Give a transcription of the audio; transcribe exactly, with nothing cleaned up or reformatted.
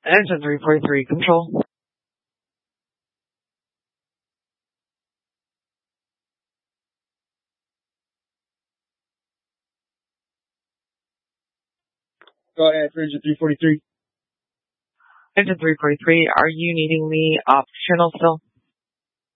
Engine three forty-three, control. Go ahead for engine three forty-three. Engine three forty-three, are you needing me optional still?